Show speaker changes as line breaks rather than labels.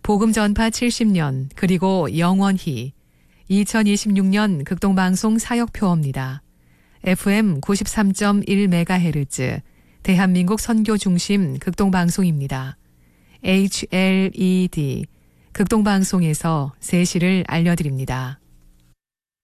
복음 전파 70년 그리고 영원히 2026년 극동방송 사역표어입니다. FM 93.1MHz 대한민국 선교 중심 극동방송입니다. HLED 극동방송에서 세시를 알려드립니다.